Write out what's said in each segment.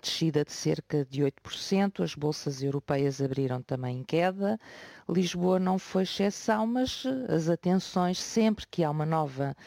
descida de cerca de 8%, as bolsas europeias abriram também em queda, Lisboa não foi exceção, mas as atenções, sempre que há uma nova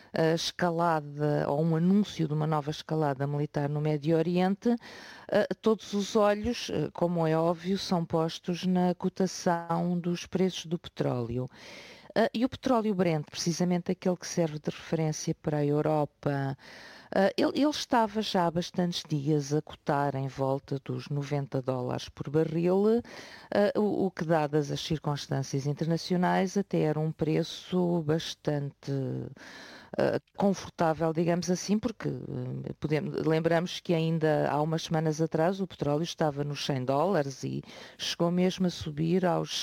escalada ou um anúncio de uma nova escalada militar no Médio Oriente, todos os olhos, como é óbvio, são postos na cotação dos preços do petróleo. E o petróleo Brent, precisamente aquele que serve de referência para a Europa, ele estava já há bastantes dias a cotar em volta dos $90 por barril, o que, dadas as circunstâncias internacionais, até era um preço bastante confortável, digamos assim, porque lembramos que ainda há umas semanas atrás o petróleo estava nos $100 e chegou mesmo a subir aos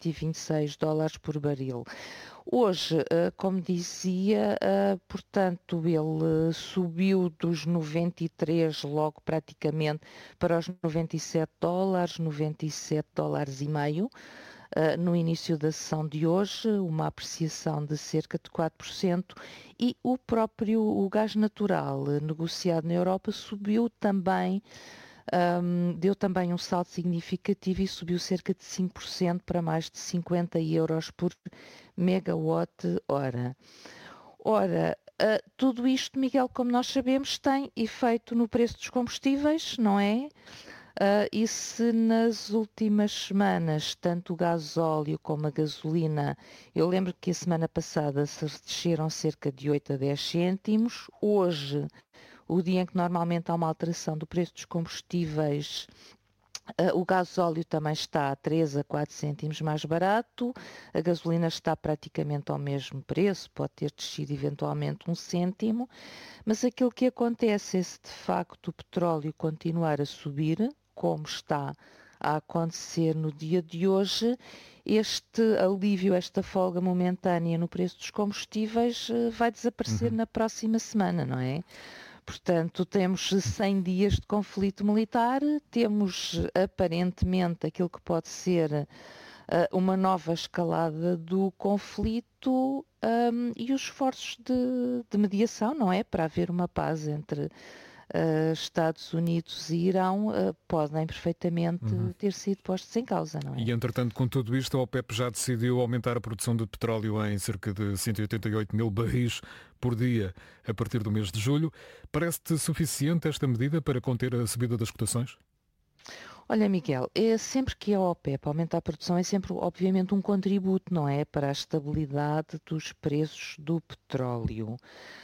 $126 por barril. Hoje, como dizia, portanto, ele subiu dos 93 logo praticamente para os $97, $97 e meio. No início da sessão de hoje, uma apreciação de cerca de 4%, e o gás natural negociado na Europa subiu também, deu também um salto significativo e subiu cerca de 5% para mais de 50 euros por megawatt-hora. Ora, tudo isto, Miguel, como nós sabemos, tem efeito no preço dos combustíveis, não é? E se nas últimas semanas, tanto o gasóleo como a gasolina, eu lembro que a semana passada se desceram cerca de 8 a 10 cêntimos, hoje, o dia em que normalmente há uma alteração do preço dos combustíveis, o gasóleo também está a 3 a 4 cêntimos mais barato, a gasolina está praticamente ao mesmo preço, pode ter descido eventualmente 1 cêntimo, mas aquilo que acontece é, se de facto o petróleo continuar a subir, como está a acontecer no dia de hoje, este alívio, esta folga momentânea no preço dos combustíveis vai desaparecer na próxima semana, não é? Portanto, temos 100 dias de conflito militar, temos aparentemente aquilo que pode ser uma nova escalada do conflito, e os esforços de mediação, não é? Para haver uma paz entre Estados Unidos e Irão podem perfeitamente ter sido postos em causa, não é? E, entretanto, com tudo isto, a OPEP já decidiu aumentar a produção de petróleo em cerca de 188 mil barris por dia a partir do mês de julho. Parece-te suficiente esta medida para conter a subida das cotações? Olha, Miguel, sempre que a OPEP aumenta a produção é sempre, obviamente, um contributo, não é? Para a estabilidade dos preços do petróleo.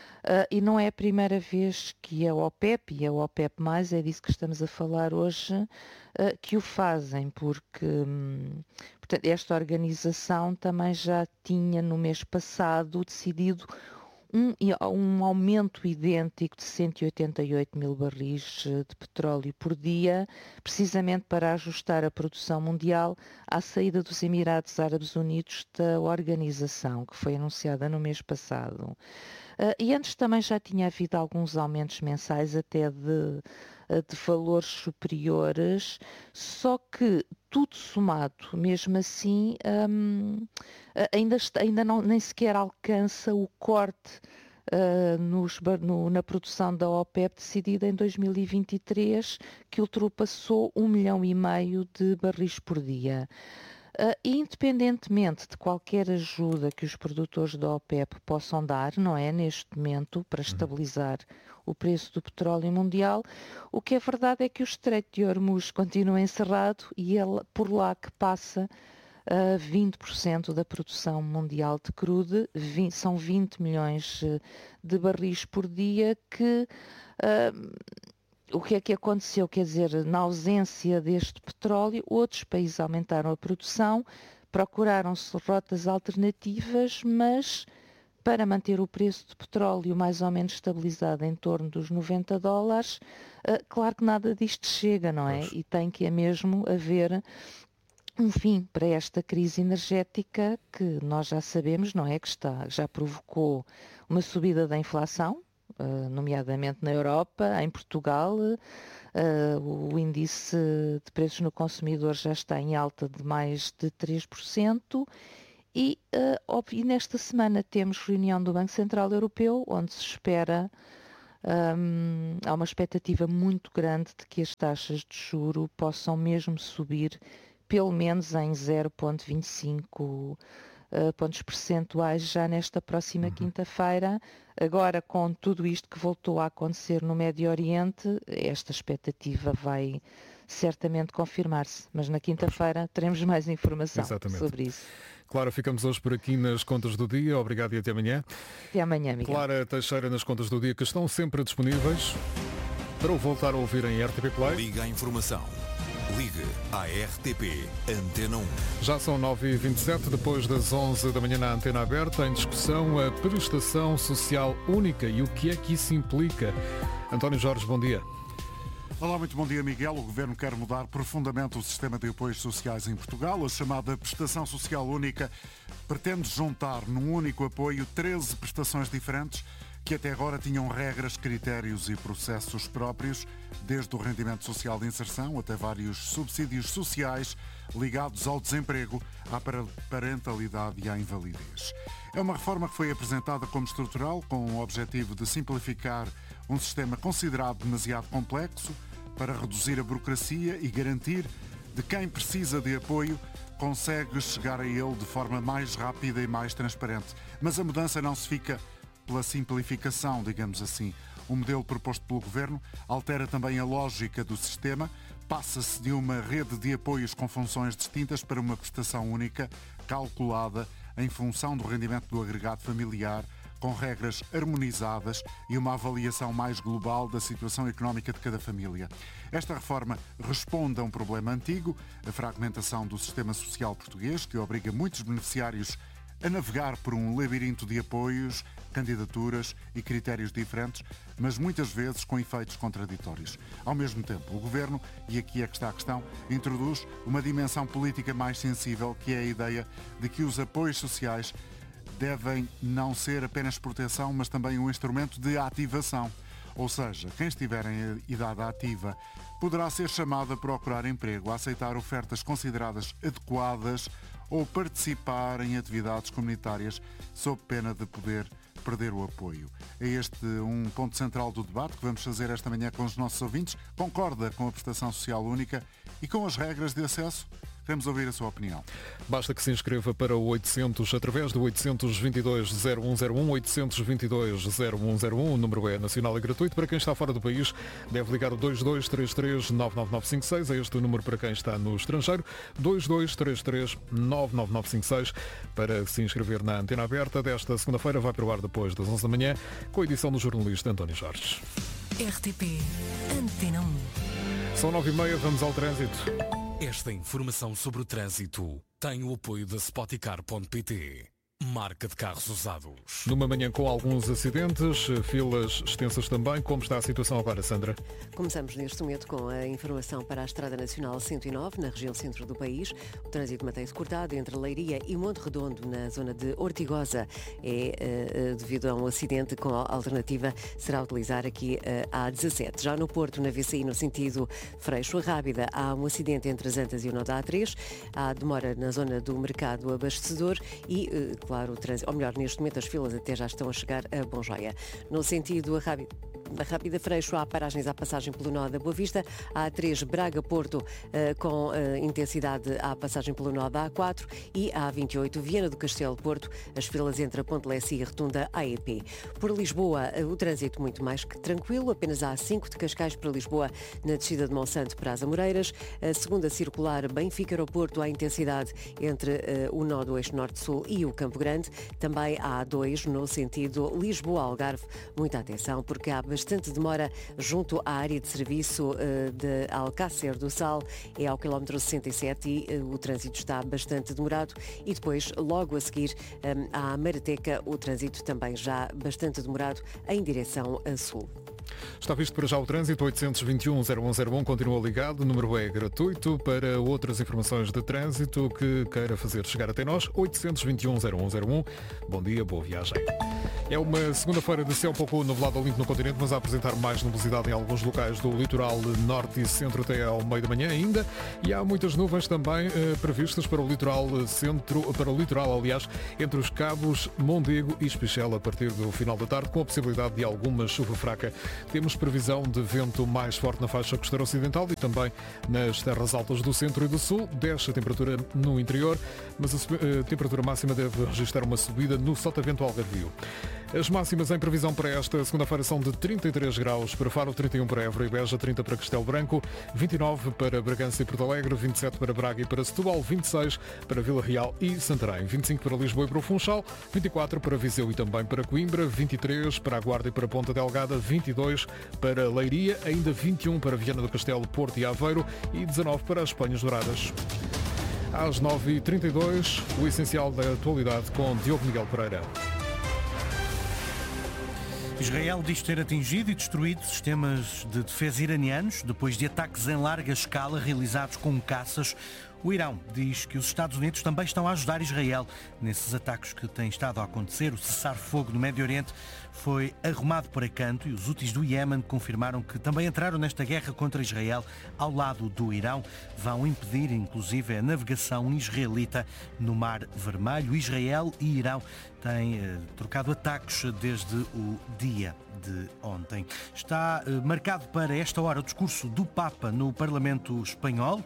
E não é a primeira vez que a OPEP e a OPEP+, é disso que estamos a falar hoje, que o fazem, porque portanto, esta organização também já tinha no mês passado decidido um aumento idêntico de 188 mil barris de petróleo por dia, precisamente para ajustar a produção mundial à saída dos Emirados Árabes Unidos da organização, que foi anunciada no mês passado. E antes também já tinha havido alguns aumentos mensais, até de valores superiores, só que tudo somado, mesmo assim, ainda não, nem sequer alcança o corte na produção da OPEP decidida em 2023, que ultrapassou 1,5 milhão de barris por dia. Independentemente de qualquer ajuda que os produtores da OPEP possam dar, não é, neste momento, para estabilizar o preço do petróleo mundial, o que é verdade é que o Estreito de Hormuz continua encerrado e é por lá que passa 20% da produção mundial de crude, são 20 milhões de barris por dia que... O que é que aconteceu? Quer dizer, na ausência deste petróleo, outros países aumentaram a produção, procuraram-se rotas alternativas, mas para manter o preço do petróleo mais ou menos estabilizado em torno dos $90, claro que nada disto chega, não é? Pois. E tem que mesmo haver um fim para esta crise energética que nós já sabemos, não é? Que já provocou uma subida da inflação, nomeadamente na Europa, em Portugal, o índice de preços no consumidor já está em alta de mais de 3%, e nesta semana temos reunião do Banco Central Europeu, onde se espera há uma expectativa muito grande de que as taxas de juro possam mesmo subir pelo menos em 0,25 pontos percentuais já nesta próxima quinta-feira. Agora, com tudo isto que voltou a acontecer no Médio Oriente, esta expectativa vai certamente confirmar-se, mas na quinta-feira teremos mais informação sobre isso. Clara, ficamos hoje por aqui nas Contas do Dia. Obrigado e até amanhã. Até amanhã, Miguel. Clara Teixeira nas Contas do Dia, que estão sempre disponíveis para o voltar a ouvir em RTP Play. Liga a informação. Ligue à RTP Antena 1. Já são 9h27, depois das 11 da manhã na Antena Aberta, em discussão a prestação social única e o que é que isso implica. António Jorge, bom dia. Olá, muito bom dia, Miguel. O Governo quer mudar profundamente o sistema de apoios sociais em Portugal. A chamada Prestação Social Única pretende juntar num único apoio 13 prestações diferentes que até agora tinham regras, critérios e processos próprios, desde o rendimento social de inserção até vários subsídios sociais ligados ao desemprego, à parentalidade e à invalidez. É uma reforma que foi apresentada como estrutural, com o objetivo de simplificar um sistema considerado demasiado complexo, para reduzir a burocracia e garantir de quem precisa de apoio consegue chegar a ele de forma mais rápida e mais transparente. Mas a mudança não se fica pela simplificação, digamos assim. O modelo proposto pelo Governo altera também a lógica do sistema, passa-se de uma rede de apoios com funções distintas para uma prestação única, calculada em função do rendimento do agregado familiar, com regras harmonizadas e uma avaliação mais global da situação económica de cada família. Esta reforma responde a um problema antigo, a fragmentação do sistema social português, que obriga muitos beneficiários a navegar por um labirinto de apoios, candidaturas e critérios diferentes, mas muitas vezes com efeitos contraditórios. Ao mesmo tempo, o Governo, e aqui é que está a questão, introduz uma dimensão política mais sensível, que é a ideia de que os apoios sociais devem não ser apenas proteção, mas também um instrumento de ativação. Ou seja, quem estiver em idade ativa poderá ser chamado a procurar emprego, a aceitar ofertas consideradas adequadas ou participar em atividades comunitárias sob pena de poder perder o apoio. É este um ponto central do debate que vamos fazer esta manhã com os nossos ouvintes. Concorda com a prestação social única e com as regras de acesso? Queremos ouvir a sua opinião. Basta que se inscreva para o 800 através do 822-0101, 822-0101. O número é nacional e gratuito. Para quem está fora do país, deve ligar o 2233-99956. É este o número para quem está no estrangeiro. 2233-99956 para se inscrever na Antena Aberta. Desta segunda-feira vai para o ar depois das 11 da manhã, com a edição do jornalista António Jorge. RTP Antena 1. São 9h30, vamos ao trânsito. Esta informação sobre o trânsito tem o apoio da Spoticar.pt, marca de carros usados. Numa manhã com alguns acidentes, filas extensas também. Como está a situação agora, Sandra? Começamos neste momento com a informação para a Estrada Nacional 109, na região centro do país. O trânsito mantém-se cortado entre Leiria e Monte Redondo, na zona de Ortigosa. É devido a um acidente, com a alternativa será utilizar aqui a A17. Já no Porto, na VCI, no sentido Freixo-Rábida, há um acidente entre as Antas e o nó da A3. Há demora na zona do mercado abastecedor e, claro, o trânsito, ou melhor, neste momento as filas até já estão a chegar a Bom Joia. No sentido da Rábida Freixo, há paragens à passagem pelo nó da Boa Vista. A A3 Braga-Porto, com intensidade à passagem pelo nó da A4, e a A28 Viana do Castelo-Porto, as filas entre a Ponte Lessa e a Rotunda AEP. Por Lisboa, o trânsito muito mais que tranquilo, apenas a A5 de Cascais para Lisboa, na descida de Monsanto para as Amoreiras. A segunda circular Benfica-Aeroporto, há intensidade entre o nó do eixo Norte-Sul e o Campo Grande. Também a A2 no sentido Lisboa-Algarve. Muita atenção, porque há bastante demora junto à área de serviço de Alcácer do Sal, é ao quilómetro 67, e o trânsito está bastante demorado. E depois, logo a seguir, à Marateca, o trânsito também já bastante demorado em direção a sul. Está visto para já o trânsito, 821-0101, continua ligado, o número é gratuito. Para outras informações de trânsito que queira fazer chegar até nós, 821-0101. Bom dia, boa viagem. É uma segunda-feira de céu pouco nublado ao limpo no continente, mas a apresentar mais nubosidade em alguns locais do litoral norte e centro até ao meio da manhã ainda. E há muitas nuvens também previstas para o litoral centro, para o litoral, aliás, entre os cabos Mondego e Espichel a partir do final da tarde, com a possibilidade de alguma chuva fraca. Temos previsão de vento mais forte na faixa costeira ocidental e também nas terras altas do centro e do sul. Desce a temperatura no interior, mas a temperatura máxima deve registrar uma subida no sotavento algarvio. As máximas em previsão para esta segunda-feira são de 33 graus para Faro, 31 para Évora e Beja, 30 para Castelo Branco, 29 para Bragança e Porto Alegre, 27 para Braga e para Setúbal, 26 para Vila Real e Santarém, 25 para Lisboa e para o Funchal, 24 para Viseu e também para Coimbra, 23 para a Guarda e para Ponta Delgada, 22 para Leiria, ainda 21 para Viana do Castelo, Porto e Aveiro e 19 para as Espanhas Douradas. Às 9h32, o essencial da atualidade com Diogo Miguel Pereira. Israel diz ter atingido e destruído sistemas de defesa iranianos depois de ataques em larga escala realizados com caças. O Irão diz que os Estados Unidos também estão a ajudar Israel nesses ataques que têm estado a acontecer. O cessar-fogo no Médio Oriente foi arrumado para canto e os Houthis do Iémen confirmaram que também entraram nesta guerra contra Israel ao lado do Irão. Vão impedir, inclusive, a navegação israelita no Mar Vermelho. Israel e Irão têm trocado ataques desde o dia de ontem. Está marcado para esta hora o discurso do Papa no Parlamento Espanhol.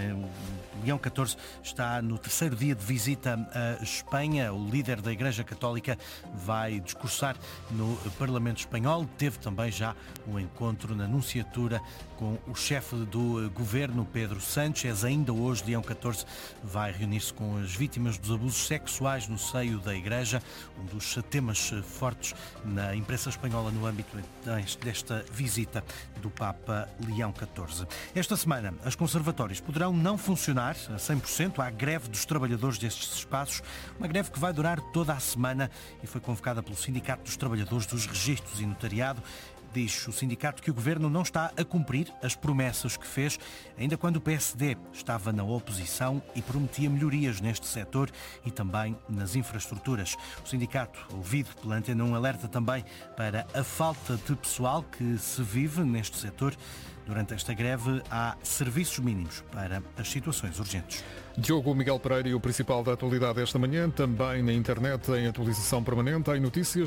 Leão XIV está no terceiro dia de visita à Espanha. O líder da Igreja Católica vai discursar no Parlamento Espanhol. Teve também já um encontro na Nunciatura com o chefe do governo, Pedro Sánchez. Ainda hoje, Leão XIV vai reunir-se com as vítimas dos abusos sexuais no seio da Igreja, um dos temas fortes na imprensa espanhola no âmbito desta visita do Papa Leão XIV. Esta semana, as conservatórias poderão não funcionar a 100%. Há greve dos trabalhadores destes espaços, uma greve que vai durar toda a semana e foi convocada pelo Sindicato dos Trabalhadores dos Registros e Notariado. Diz o sindicato que o governo não está a cumprir as promessas que fez, ainda quando o PSD estava na oposição e prometia melhorias neste setor e também nas infraestruturas. O sindicato, ouvido pela Antena 1, alerta também para a falta de pessoal que se vive neste setor. Durante esta greve há serviços mínimos para as situações urgentes. Diogo Miguel Pereira e o principal da atualidade esta manhã, também na internet em atualização permanente em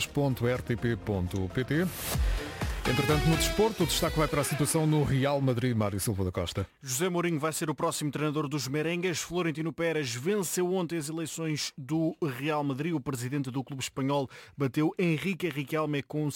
noticias.rtp.pt. Entretanto, no desporto, o destaque vai para a situação no Real Madrid. Mário Silva da Costa. José Mourinho vai ser o próximo treinador dos merengues. Florentino Pérez venceu ontem as eleições do Real Madrid. O presidente do clube espanhol bateu Enrique Riquelme com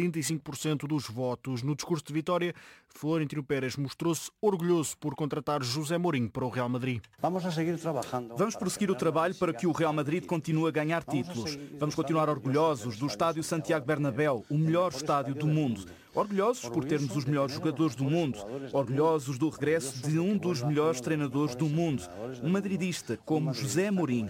65% dos votos. No discurso de vitória, Florentino Pérez mostrou-se orgulhoso por contratar José Mourinho para o Real Madrid. Vamos prosseguir o trabalho para que o Real Madrid continue a ganhar títulos. Vamos continuar orgulhosos do estádio Santiago Bernabéu, o melhor estádio do mundo. Orgulhosos por termos os melhores jogadores do mundo. Orgulhosos do regresso de um dos melhores treinadores do mundo. Um madridista como José Mourinho.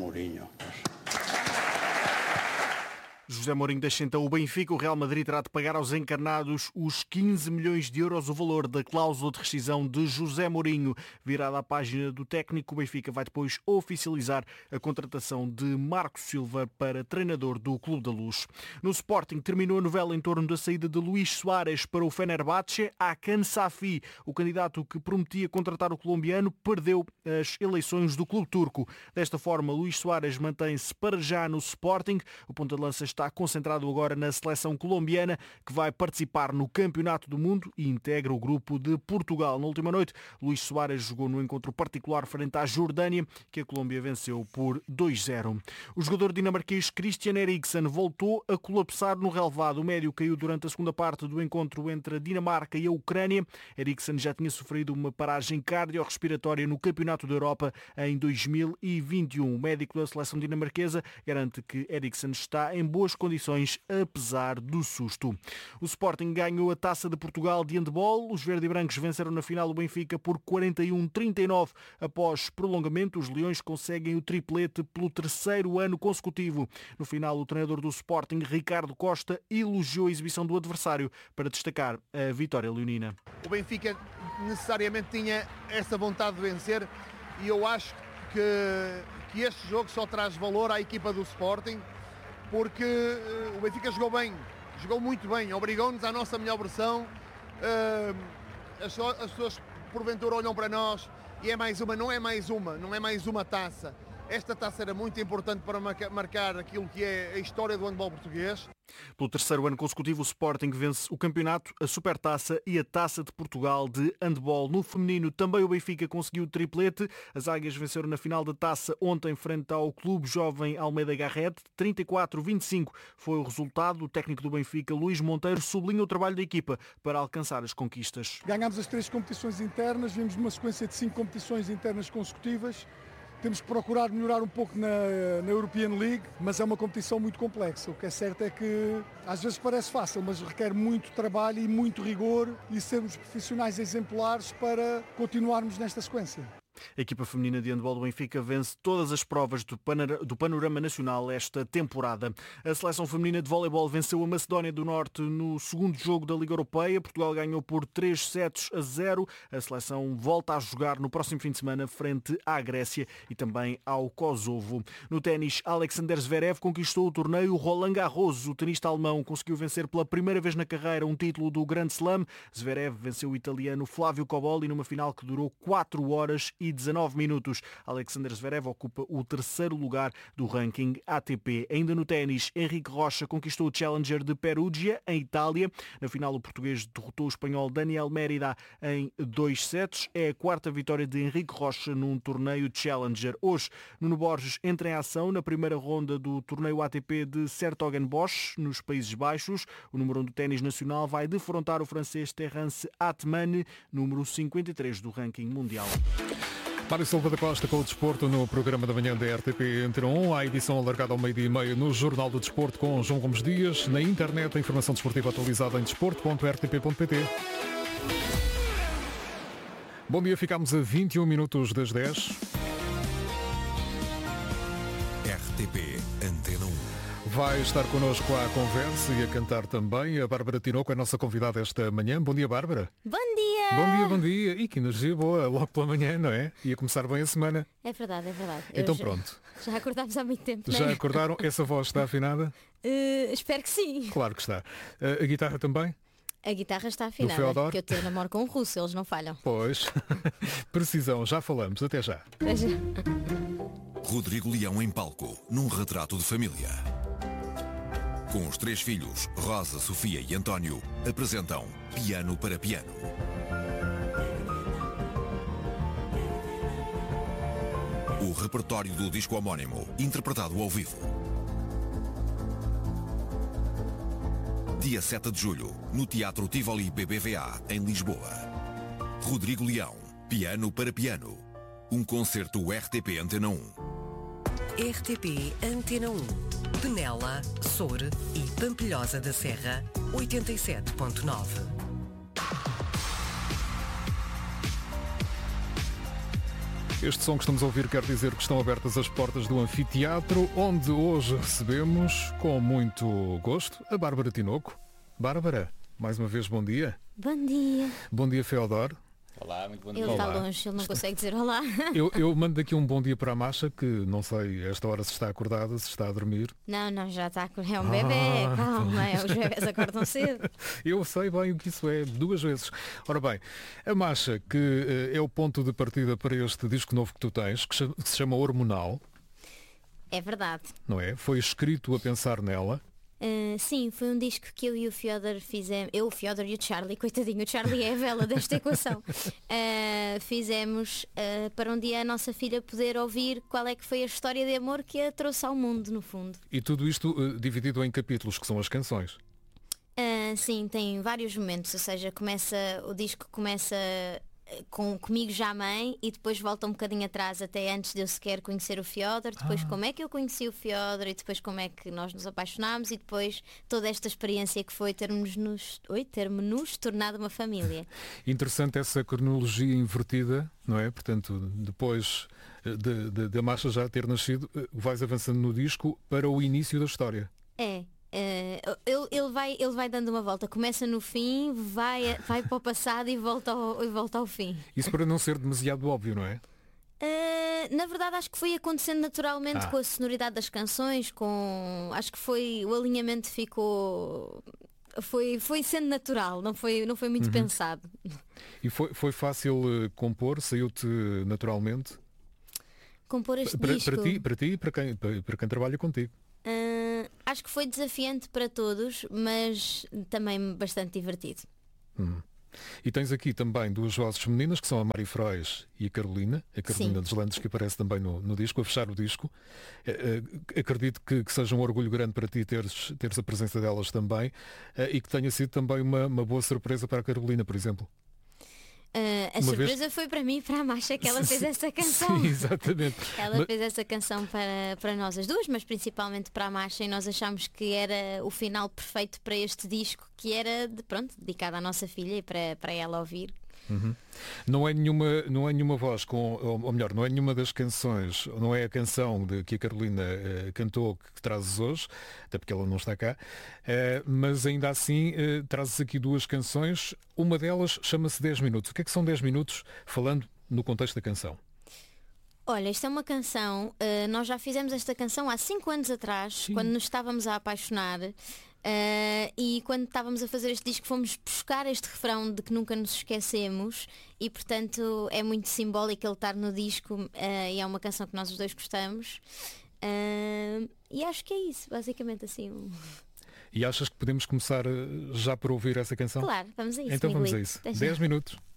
José Mourinho deixa então o Benfica. O Real Madrid terá de pagar aos encarnados os 15 milhões de euros, o valor da cláusula de rescisão de José Mourinho. Virada à página do técnico, o Benfica vai depois oficializar a contratação de Marco Silva para treinador do Clube da Luz. No Sporting, terminou a novela em torno da saída de Luís Soares para o Fenerbahçe. Hakan Safi, o candidato que prometia contratar o colombiano, perdeu as eleições do clube turco. Desta forma, Luís Soares mantém-se para já no Sporting. O ponta de lança está concentrado agora na seleção colombiana, que vai participar no Campeonato do Mundo e integra o grupo de Portugal. Na última noite, Luís Soares jogou no encontro particular frente à Jordânia, que a Colômbia venceu por 2-0. O jogador dinamarquês Christian Eriksen voltou a colapsar no relevado. O médio caiu durante a segunda parte do encontro entre a Dinamarca e a Ucrânia. Eriksen já tinha sofrido uma paragem cardiorrespiratória no Campeonato da Europa em 2021. O médico da seleção dinamarquesa garante que Eriksen está em boas boas condições, apesar do susto. O Sporting ganhou a Taça de Portugal de handball. Os verde e brancos venceram na final o Benfica por 41-39. Após prolongamento, os leões conseguem o triplete pelo terceiro ano consecutivo. No final, o treinador do Sporting, Ricardo Costa, elogiou a exibição do adversário para destacar a vitória leonina. O Benfica necessariamente tinha essa vontade de vencer e eu acho que este jogo só traz valor à equipa do Sporting, porque o Benfica jogou bem, jogou muito bem, obrigou-nos à nossa melhor versão. As pessoas porventura olham para nós e é mais uma, não é mais uma taça. Esta taça era muito importante para marcar aquilo que é a história do handball português. Pelo terceiro ano consecutivo, o Sporting vence o campeonato, a Supertaça e a Taça de Portugal de handball. No feminino, também o Benfica conseguiu o triplete. As Águias venceram na final da Taça ontem frente ao Clube Jovem Almeida Garrett. 34-25 foi o resultado. O técnico do Benfica, Luís Monteiro, sublinha o trabalho da equipa para alcançar as conquistas. Ganhámos as 3 competições internas, vimos uma sequência de 5 competições internas consecutivas. Temos que procurar melhorar um pouco na European League, mas é uma competição muito complexa. O que é certo é que às vezes parece fácil, mas requer muito trabalho e muito rigor e sermos profissionais exemplares para continuarmos nesta sequência. A equipa feminina de handball do Benfica vence todas as provas do panorama nacional esta temporada. A seleção feminina de voleibol venceu a Macedónia do Norte no segundo jogo da Liga Europeia. Portugal ganhou por 3-0. A seleção volta a jogar no próximo fim de semana frente à Grécia e também ao Kosovo. No ténis, Alexander Zverev conquistou o torneio Roland Garros. O tenista alemão conseguiu vencer pela primeira vez na carreira um título do Grand Slam. Zverev venceu o italiano Flávio Cobolli numa final que durou 4 horas e 19 minutos. Alexander Zverev ocupa o terceiro lugar do ranking ATP. Ainda no ténis, Henrique Rocha conquistou o Challenger de Perugia, em Itália. Na final, o português derrotou o espanhol Daniel Mérida em 2 sets. É a quarta vitória de Henrique Rocha num torneio Challenger. Hoje, Nuno Borges entra em ação na primeira ronda do torneio ATP de 's-Hertogenbosch, nos Países Baixos. O número 1 do ténis nacional vai defrontar o francês Terence Atman, número 53 do ranking mundial. Mário Silva da Costa com o desporto no programa da manhã da RTP Antena 1. A edição alargada ao 12:30 no Jornal do Desporto com João Gomes Dias. Na internet, a informação desportiva atualizada em desporto.rtp.pt. Bom dia, ficámos a 21 minutos das 10. RTP Antena 1. Vai estar connosco à conversa e a cantar também a Bárbara Tinoco, a nossa convidada esta manhã. Bom dia, Bárbara. Bom dia. Bom dia, bom dia. E que energia boa, logo pela manhã, não é? Ia começar bem a semana. É verdade, é verdade. Então pronto. Já acordámos há muito tempo, não é? Já acordaram? Essa voz está afinada? Espero que sim. Claro que está. A guitarra também? A guitarra está afinada, porque eu namoro com um russo, eles não falham. Pois. Precisão, já falamos. Até já. Até já. Rodrigo Leão em palco, num retrato de família. Com os 3 filhos, Rosa, Sofia e António, apresentam Piano para Piano. O repertório do disco homónimo, interpretado ao vivo. Dia 7 de julho, no Teatro Tivoli BBVA, em Lisboa. Rodrigo Leão, Piano para Piano. Um concerto RTP Antena 1. RTP Antena 1. Penela, Soure e Pampilhosa da Serra, 87.9. Este som que estamos a ouvir quer dizer que estão abertas as portas do anfiteatro, onde hoje recebemos, com muito gosto, a Bárbara Tinoco. Bárbara, mais uma vez, bom dia. Bom dia. Bom dia, Feodor. Olá, muito bom dia. Ele está longe, ele não consegue dizer olá. Eu mando aqui um bom dia para a Masha, que não sei esta hora se está acordada, se está a dormir. Não, já está. É um bebê, calma, os bebés acordam cedo. Eu sei bem o que isso é, 2 vezes. Ora bem, a Masha, que é o ponto de partida para este disco novo que tu tens, que se chama Hormonal. É verdade. Não é? Foi escrito a pensar nela. Sim, foi um disco que eu e o Fiodor fizemos. Eu, o Fiodor e o Charlie, coitadinho, o Charlie é a vela desta equação. Fizemos para um dia a nossa filha poder ouvir qual é que foi a história de amor que a trouxe ao mundo, no fundo. E tudo isto dividido em capítulos, que são as canções. Sim, tem vários momentos, ou seja, o disco começa comigo já mãe, e depois volta um bocadinho atrás até antes de eu sequer conhecer o Fiodor, depois como é que eu conheci o Fiodor e depois como é que nós nos apaixonámos e depois toda esta experiência que foi termos-nos tornado uma família. Interessante essa cronologia invertida, não é? Portanto, depois da Masha já ter nascido, vais avançando no disco para o início da história. Ele vai dando uma volta, começa no fim, vai para o passado e volta ao fim. Isso para não ser demasiado óbvio, não é? Na verdade acho que foi acontecendo naturalmente com a sonoridade das canções, acho que o alinhamento ficou, foi sendo natural, não foi muito pensado. E foi fácil compor, saiu-te naturalmente? Compor este disco? Para ti e para quem trabalha contigo. Acho que foi desafiante para todos, mas também bastante divertido. E tens aqui também duas vozes femininas, que são a Mari Frois e a Carolina dos Landes, que aparece também no disco, a fechar o disco. Acredito que seja um orgulho grande para ti teres a presença delas também, e que tenha sido também uma boa surpresa para a Carolina, por exemplo. A surpresa foi para mim e para a Masha que ela fez essa canção. Sim, exatamente. Ela fez essa canção para nós as duas, mas principalmente para a Masha, e nós achámos que era o final perfeito para este disco, que era dedicado à nossa filha e para ela ouvir. Não é nenhuma voz ou melhor, não é nenhuma das canções, não é a canção que a Carolina cantou que trazes hoje, até porque ela não está cá, mas ainda assim trazes aqui duas canções. Uma delas chama-se 10 minutos. O que é que são 10 minutos, falando no contexto da canção? Olha, esta é uma canção, nós já fizemos esta canção há 5 anos atrás. Sim. Quando nos estávamos a apaixonar. E quando estávamos a fazer este disco fomos buscar este refrão de que nunca nos esquecemos, e portanto é muito simbólico ele estar no disco, e é uma canção que nós os dois gostamos, e acho que é isso, basicamente assim. E achas que podemos começar já por ouvir essa canção? Claro, vamos a isso. Então vamos a isso. 10 minutos.